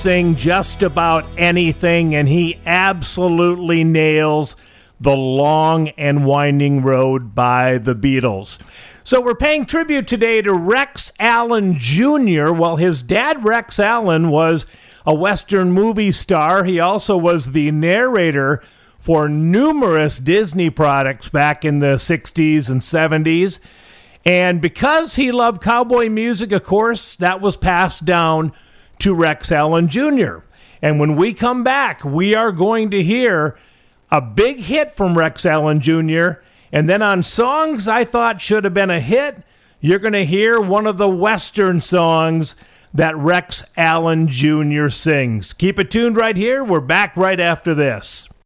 sing just about anything, and he absolutely nails The Long and Winding Road by the Beatles. So we're paying tribute today to Rex Allen Jr. Well, his dad, Rex Allen, was a Western movie star. He also was the narrator for numerous Disney products back in the 60s and 70s. And because he loved cowboy music, of course, that was passed down to Rex Allen Jr. And when we come back, we are going to hear a big hit from Rex Allen Jr. And then on songs I thought should have been a hit, you're going to hear one of the Western songs that Rex Allen Jr. sings. Keep it tuned right here. We're back right after this.